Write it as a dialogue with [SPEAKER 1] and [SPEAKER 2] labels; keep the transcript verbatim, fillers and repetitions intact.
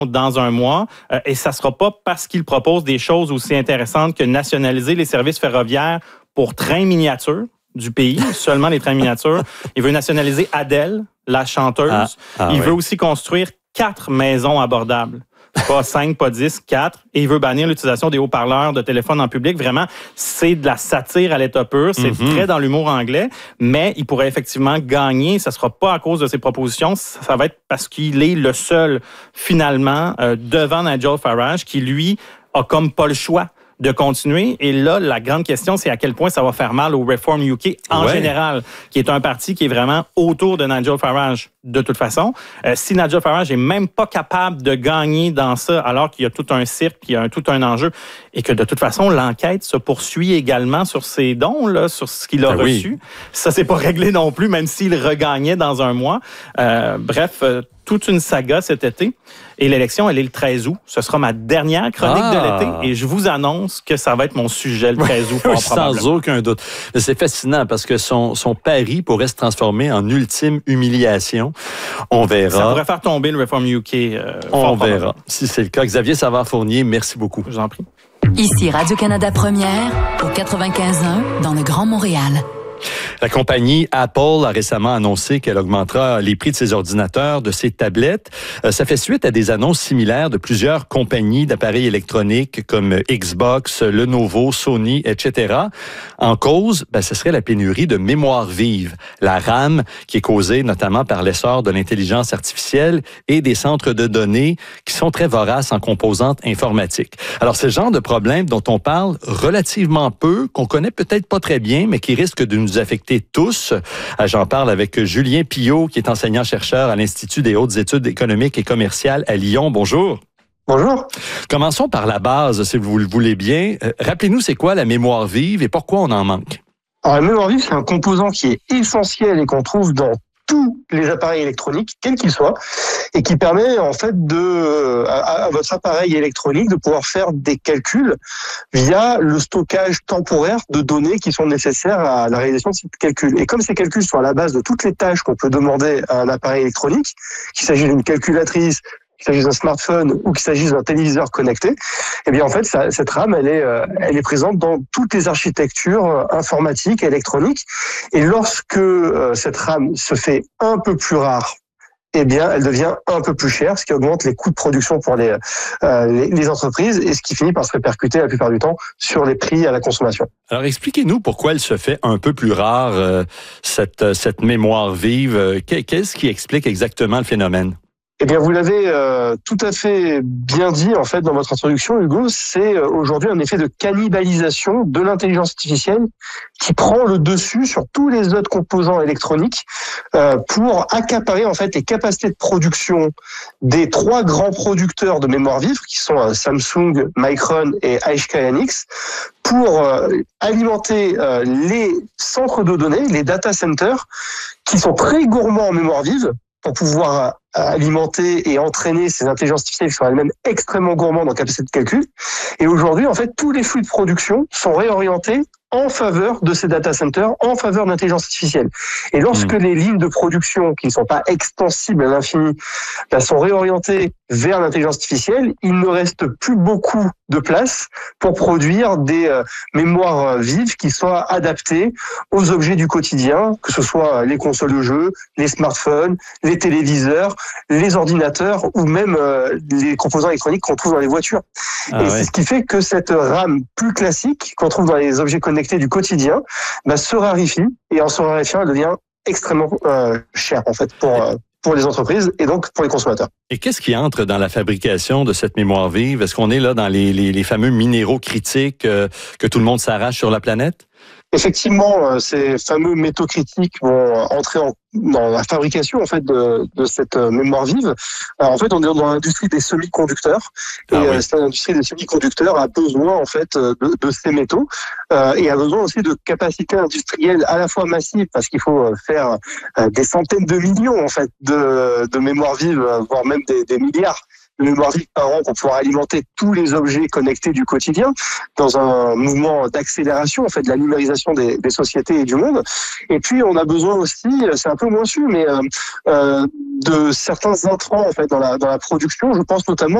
[SPEAKER 1] dans un mois, euh, et ça sera pas parce qu'il propose des choses aussi intéressantes que nationaliser les services ferroviaires pour trains miniatures du pays, seulement les trains miniatures. Il veut nationaliser Adele, la chanteuse. Ah, ah, il ouais. veut aussi construire quatre maisons abordables. Pas cinq, pas dix, quatre. Et il veut bannir l'utilisation des haut-parleurs de téléphone en public. Vraiment, c'est de la satire à l'état pur. C'est mm-hmm. très dans l'humour anglais. Mais il pourrait effectivement gagner. Ça sera pas à cause de ses propositions. Ça va être parce qu'il est le seul, finalement, euh, devant Nigel Farage, qui, lui, a comme pas le choix de continuer. Et là, la grande question, c'est à quel point ça va faire mal au Reform U K en ouais. général, qui est un parti qui est vraiment autour de Nigel Farage de toute façon. Euh, si Nigel Farage est même pas capable de gagner dans ça, alors qu'il y a tout un cirque, qu'il y a un, tout un enjeu, et que de toute façon, l'enquête se poursuit également sur ses dons, là, sur ce qu'il a ben reçu. Oui. Ça, c'est pas réglé non plus, même s'il regagnait dans un mois. Euh, bref, euh, toute une saga cet été. Et l'élection, elle est le treize août. Ce sera ma dernière chronique ah. de l'été. Et je vous annonce que ça va être mon sujet le treize août.
[SPEAKER 2] Sans aucun doute. Mais c'est fascinant parce que son, son pari pourrait se transformer en ultime humiliation. On verra.
[SPEAKER 1] Ça pourrait faire tomber le Reform U K. Euh,
[SPEAKER 2] On verra. Si c'est le cas. Xavier Savard-Fournier, merci beaucoup.
[SPEAKER 1] Je vous en prie.
[SPEAKER 3] Ici Radio-Canada Première, au quatre-vingt-quinze un, dans le Grand Montréal.
[SPEAKER 2] La compagnie Apple a récemment annoncé qu'elle augmentera les prix de ses ordinateurs, de ses tablettes. Euh, ça fait suite à des annonces similaires de plusieurs compagnies d'appareils électroniques comme Xbox, Lenovo, Sony, et cetera. En cause, ben, ce serait la pénurie de mémoire vive, la RAM, qui est causée notamment par l'essor de l'intelligence artificielle et des centres de données qui sont très voraces en composantes informatiques. Alors, c'est le genre de problème dont on parle relativement peu, qu'on connaît peut-être pas très bien, mais qui risque de nous affecter tous. J'en parle avec Julien Pillot, qui est enseignant-chercheur à l'Institut des hautes études économiques et commerciales à Lyon. Bonjour.
[SPEAKER 4] Bonjour.
[SPEAKER 2] Commençons par la base, si vous le voulez bien. Euh, rappelez-nous, c'est quoi la mémoire vive et pourquoi on en manque?
[SPEAKER 4] Alors, la mémoire vive, c'est un composant qui est essentiel et qu'on trouve dans tous les appareils électroniques, quels qu'ils soient, et qui permet en fait de à, à votre appareil électronique de pouvoir faire des calculs via le stockage temporaire de données qui sont nécessaires à la réalisation de ces calculs. Et comme ces calculs sont à la base de toutes les tâches qu'on peut demander à un appareil électronique, qu'il s'agisse d'une calculatrice, qu'il s'agisse d'un smartphone ou qu'il s'agisse d'un téléviseur connecté, eh bien en fait ça, cette RAM elle est euh, elle est présente dans toutes les architectures euh, informatiques et électroniques. Et lorsque euh, cette RAM se fait un peu plus rare, eh bien elle devient un peu plus chère, ce qui augmente les coûts de production pour les euh, les, les entreprises et ce qui finit par se répercuter la plupart du temps sur les prix à la consommation.
[SPEAKER 2] Alors expliquez-nous pourquoi elle se fait un peu plus rare euh, cette cette mémoire vive. Qu'est-ce qui explique exactement le phénomène?
[SPEAKER 4] Eh bien, vous l'avez euh, tout à fait bien dit, en fait, dans votre introduction, Hugo, c'est euh, aujourd'hui un effet de cannibalisation de l'intelligence artificielle qui prend le dessus sur tous les autres composants électroniques euh, pour accaparer, en fait, les capacités de production des trois grands producteurs de mémoire vive, qui sont euh, Samsung, Micron et H K N X, pour euh, alimenter euh, les centres de données, les data centers, qui sont très gourmands en mémoire vive, pour pouvoir alimenter et entraîner ces intelligences artificielles qui sont elles-mêmes extrêmement gourmandes en capacité de calcul. Et aujourd'hui, en fait, tous les flux de production sont réorientés en faveur de ces data centers, en faveur de l'intelligence artificielle. Et lorsque mmh. les lignes de production, qui ne sont pas extensibles à l'infini, là, sont réorientées vers l'intelligence artificielle, il ne reste plus beaucoup de place pour produire des euh, mémoires vives qui soient adaptées aux objets du quotidien, que ce soit les consoles de jeux, les smartphones, les téléviseurs, les ordinateurs ou même euh, les composants électroniques qu'on trouve dans les voitures. Ah, et ouais. c'est ce qui fait que cette RAM plus classique qu'on trouve dans les objets connectés du quotidien bah, se raréfie, et en se raréfiant, elle devient extrêmement euh, chère en fait pour euh, pour les entreprises et donc pour les consommateurs.
[SPEAKER 2] Et qu'est-ce qui entre dans la fabrication de cette mémoire vive? Est-ce qu'on est là dans les, les, les fameux minéraux critiques euh, que tout le monde s'arrache sur la planète?
[SPEAKER 4] Effectivement, ces fameux métaux critiques vont entrer en, dans la fabrication en fait de, de cette mémoire vive. Alors, en fait, on est dans l'industrie des semi-conducteurs et ah oui. cette industrie des semi-conducteurs a besoin en fait de, de ces métaux euh, et a besoin aussi de capacités industrielles à la fois massives parce qu'il faut faire des centaines de millions en fait de, de mémoire vive, voire même des, des milliards de mémoire vive par an pour pouvoir alimenter tous les objets connectés du quotidien dans un mouvement d'accélération en fait de la numérisation des, des sociétés et du monde. Et puis on a besoin aussi, c'est un peu moins su, mais euh, euh, de certains intrants en fait dans la dans la production. Je pense notamment